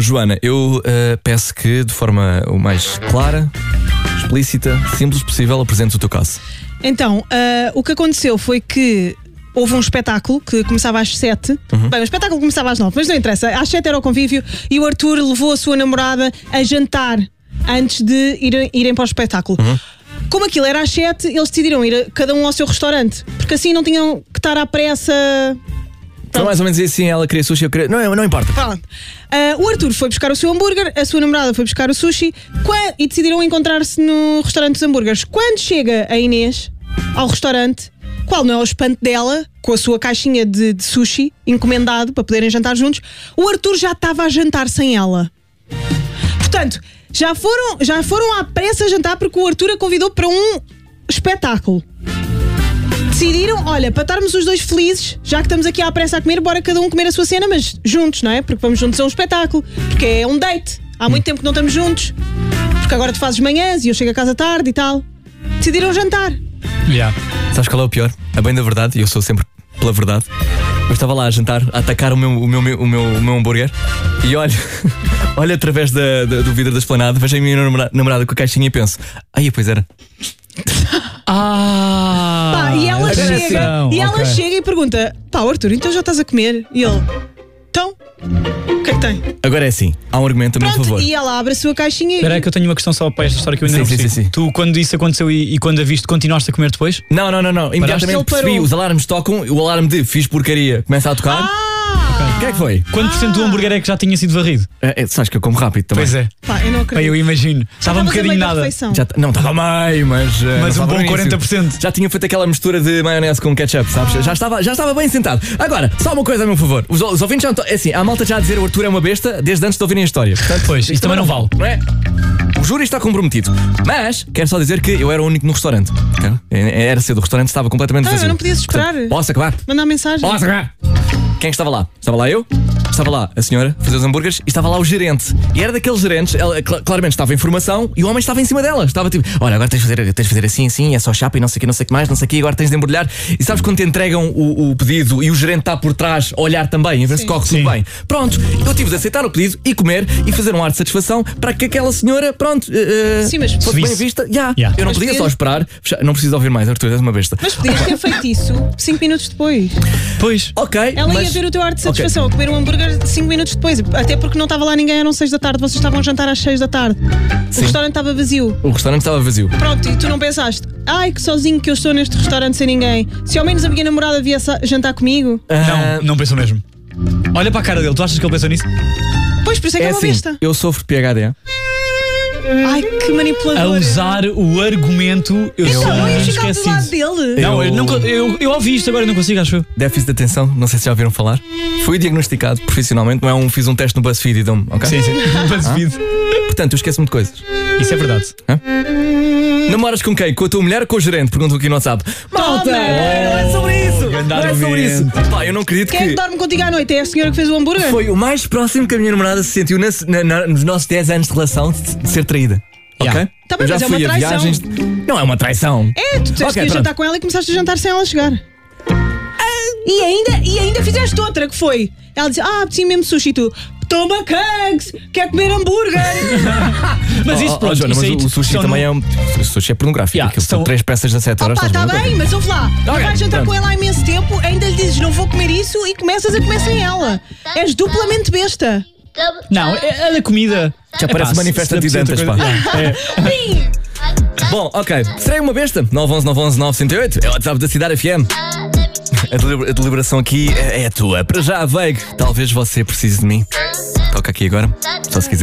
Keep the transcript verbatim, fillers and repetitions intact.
Joana, eu uh, peço que de forma o mais clara, explícita, simples possível apresentes o teu caso. Então, uh, o que aconteceu foi que houve um espetáculo que começava às sete. Uhum. Bem, o espetáculo começava às nove, mas não interessa. Às sete era o convívio e o Arthur levou a sua namorada a jantar antes de ir, irem para o espetáculo. Uhum. Como aquilo era às sete, eles decidiram ir a, cada um ao seu restaurante, porque assim não tinham que estar à pressa. Foi mais ou menos assim, ela queria sushi, eu queria... Não, não importa. Uh, o Arthur foi buscar o seu hambúrguer, a sua namorada foi buscar o sushi e decidiram encontrar-se no restaurante dos hambúrgueres. Quando chega a Inês ao restaurante, qual não é o espanto dela, com a sua caixinha de, de sushi encomendado para poderem jantar juntos, o Arthur já estava a jantar sem ela. Portanto, já foram, já foram à pressa jantar porque o Arthur a convidou para um espetáculo. Decidiram, olha, para estarmos os dois felizes, já que estamos aqui à pressa a comer, bora cada um comer a sua cena, mas juntos, não é? Porque vamos juntos a um espetáculo, porque é um date. Há muito tempo que não estamos juntos, porque agora tu fazes manhãs e eu chego a casa tarde e tal. Decidiram jantar. Yeah. Sabes qual é o pior? A bem da verdade, e eu sou sempre pela verdade. Eu estava lá a jantar, a atacar o meu, o meu, o meu, o meu hambúrguer e olho, olho através da, da, do vidro da esplanada, vejo a minha namorada, namorada com a caixinha e penso, ai, pois era. Ah, pá, e ela chega, atenção, e ela okay. chega e pergunta: pá, Arthur, então já estás a comer? E ele: então, o que é que tem? Agora é assim, há um argumento a meu favor. E ela abre a sua caixinha. Espera aí que eu tenho uma questão só para esta história que eu ainda sim, não percebi. sim, sim, sim. Tu, quando isso aconteceu e, e quando a viste, continuaste a comer depois? Não, não, não, não. Imediatamente percebi, os alarmes tocam, o alarme de fiz porcaria começa a tocar. Ah! O que é que foi? Quanto por cento do hambúrguer é que já tinha sido varrido? É, é, sabes que eu como rápido também. Pois é. Pá, eu não acredito. Eu imagino. Estava um bocadinho nada. Já, não, estava meio, mas. Mas um bom quarenta por cento. Já tinha feito aquela mistura de maionese com ketchup, sabes? Já estava, já estava bem sentado. Agora, só uma coisa a meu favor. Os, os ouvintes já estão. É assim, a malta já a dizer o Arthur é uma besta desde antes de ouvirem a história. Portanto, pois, isto também não vale. Não é? O júri está comprometido. Mas, quero só dizer que eu era o único no restaurante. Era cedo, o restaurante estava completamente não, vazio. Eu não podias esperar. Portanto, posso acabar? Mandar mensagem. Posso acabar? Quem é que estava lá? Estava lá eu, estava lá a senhora a fazer os hambúrgueres e estava lá o gerente. E era daqueles gerentes, ela claramente estava em formação e o homem estava em cima dela. Estava tipo, olha, agora tens de fazer, tens de fazer assim, assim, é só chapa e não sei o que, não sei o que mais, não sei o que, agora tens de embrulhar. E sabes quando te entregam o, o pedido e o gerente está por trás a olhar também, a ver se corre tudo bem. Pronto, eu tive de aceitar o pedido e comer e fazer um ar de satisfação para que aquela senhora, pronto, uh, Sim, mas fosse bem vista. Yeah. Yeah. Eu não mas podia podias... só esperar, não preciso ouvir mais, Arthur, és uma besta. Mas podias ter feito isso cinco minutos depois. Pois. Ok. Ela mas... ia ver o teu ar de satisfação. A comer um hambúrguer cinco minutos depois, até porque não estava lá ninguém, eram seis da tarde, vocês estavam a jantar às seis da tarde. Sim. O restaurante estava vazio. O restaurante estava vazio. Pronto, e tu não pensaste, ai que sozinho que eu estou neste restaurante sem ninguém, se ao menos a minha namorada viesse jantar comigo? Uh... Não, não pensou mesmo. Olha para a cara dele, tu achas que ele pensou nisso? Pois, por isso é que é, é uma assim, besta. Eu sofro de P H D. Ai, que manipulador. A usar o argumento. Eu então, sou não ia um ficar do lado esquecido. dele. Não, eu, não, eu, eu ouvi isto agora, não consigo, acho eu. Déficit de atenção, não sei se já ouviram falar. Fui diagnosticado profissionalmente, não é um, fiz um teste no BuzzFeed e dão-me, ok? Sim, sim, no BuzzFeed. Ah? Portanto, eu esqueço-me de coisas. Isso é verdade. Hã? Namoras com quem? Com a tua mulher ou com o gerente? Perguntam aqui no WhatsApp. Malta! Oh, não é sobre isso! Não é sobre isso! Pá, eu não acredito Quem que... é que dorme contigo à noite? É a senhora que fez o hambúrguer? Foi o mais próximo que a minha namorada se sentiu na, na, na, nos nossos dez anos de relação de, de ser traída. Yeah. Ok? Tá bem, eu já mas é fui uma a traição. viagens. Não é uma traição. É, tu disseste okay, que ia jantar com ela e começaste a jantar sem ela chegar. E ainda, e ainda fizeste outra, que foi? Ela disse, ah, sim mesmo sushi, tu toma cags, quer comer hambúrguer. Mas isso, oh, pronto, oh, Joana, isso mas aí, o sushi também no... é um... O sushi é pornográfico. Yeah, são... são três peças de sete horas. Opa, está bem, mas ouve lá. Okay, tu vais jantar pronto. com ela há imenso tempo, ainda lhe dizes, não vou comer isso e começas a comer sem ela. És duplamente besta. Não, é a da comida. Já parece manifesta antidantas, pá. É. Bom, ok. Serei uma besta? nove um um nove um um nove zero oito. É o WhatsApp da Cidade F M. A, delibera- a deliberação aqui é, é a tua. Para já, Veig, talvez você precise de mim. Toca aqui agora, só se quiser.